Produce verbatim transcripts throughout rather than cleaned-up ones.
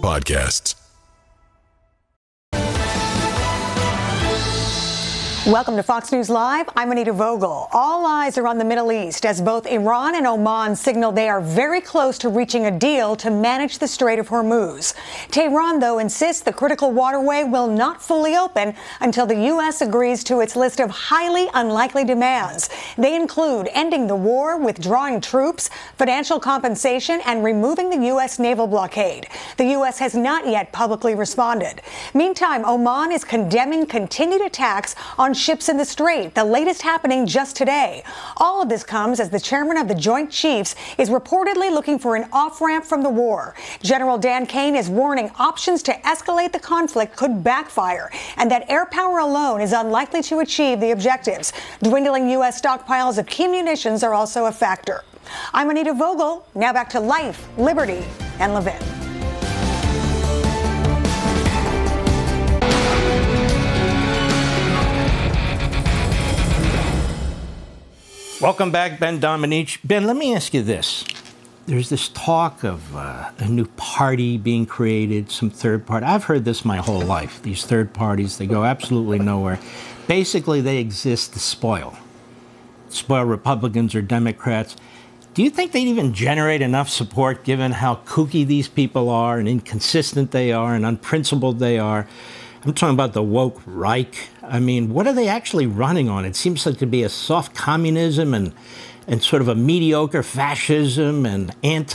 podcasts. Welcome to Fox News Live. I'm Anita Vogel. All eyes are on the Middle East as both Iran and Oman signal they are very close to reaching a deal to manage the Strait of Hormuz. Tehran, though, insists the critical waterway will not fully open until the U S agrees to its list of highly unlikely demands. They include ending the war, withdrawing troops, financial compensation, and removing the U S naval blockade. The U S has not yet publicly responded. Meantime, Oman is condemning continued attacks on ships in the Strait, the latest happening just today. All of this comes as the chairman of the Joint Chiefs is reportedly looking for an off-ramp from the war. General Dan Kane is warning options to escalate the conflict could backfire and that air power alone is unlikely to achieve the objectives. Dwindling U S stockpiles of key munitions are also a factor. I'm Anita Vogel. Now back to Life, Liberty, and Levin. Welcome back, Ben Domenech. Ben, let me ask you this. There's this talk of uh, a new party being created, some third party. I've heard this my whole life. These third parties, they go absolutely nowhere. Basically, they exist to spoil. Spoil Republicans or Democrats. Do you think they'd even generate enough support given how kooky these people are and inconsistent they are and unprincipled they are? I'm talking about the woke Reich. I mean, what are they actually running on? It seems like to be a soft communism and, and sort of a mediocre fascism and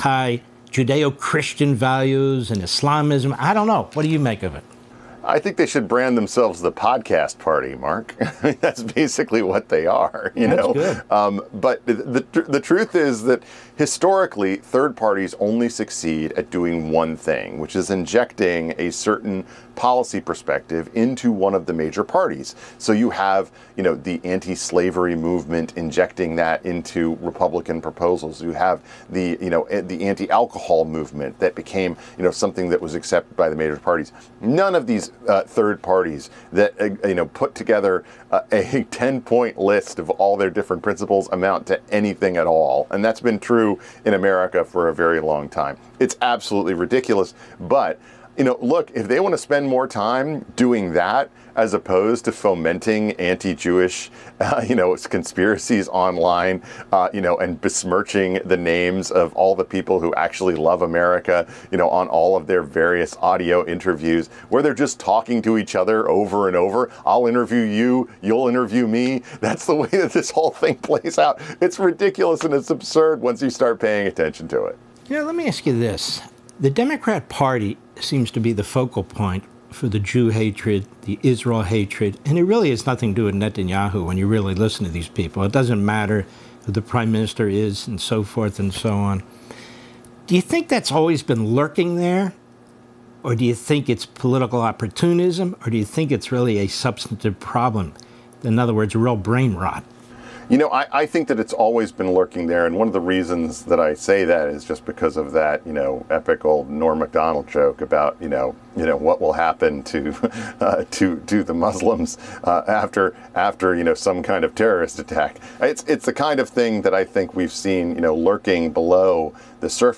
anti-Judeo-Christian values and Islamism. I don't know. What do you make of it? I think they should brand themselves the podcast party, Mark. That's basically what they are, you That's know. Good. Um, but the, the the truth is that historically, third parties only succeed at doing one thing, which is injecting a certain policy perspective into one of the major parties. So you have, you know, the anti-slavery movement injecting that into Republican proposals. You have the, you know, the anti-alcohol movement that became, you know, something that was accepted by the major parties. None of these uh, third parties that, uh, you know, put together uh, a ten-point list of all their different principles amount to anything at all. And that's been true in America for a very long time. It's absolutely ridiculous, but you know, look, if they want to spend more time doing that as opposed to fomenting anti-Jewish, uh, you know, conspiracies online, uh, you know, and besmirching the names of all the people who actually love America, you know, on all of their various audio interviews where they're just talking to each other over and over. I'll interview you, you'll interview me. That's the way that this whole thing plays out. It's ridiculous and it's absurd once you start paying attention to it. Yeah, let me ask you this. The Democrat Party seems to be the focal point for the Jew hatred, the Israel hatred, and it really has nothing to do with Netanyahu when you really listen to these people. It doesn't matter who the prime minister is and so forth and so on. Do you think that's always been lurking there? Or do you think it's political opportunism? Or do you think it's really a substantive problem? In other words, real brain rot? You know, I, I think that it's always been lurking there, and one of the reasons that I say that is just because of that, you know, epic old Norm Macdonald joke about, you know, you know what will happen to uh, to to the Muslims uh, after after you know some kind of terrorist attack. It's it's the kind of thing that I think we've seen, you know, lurking below the surface.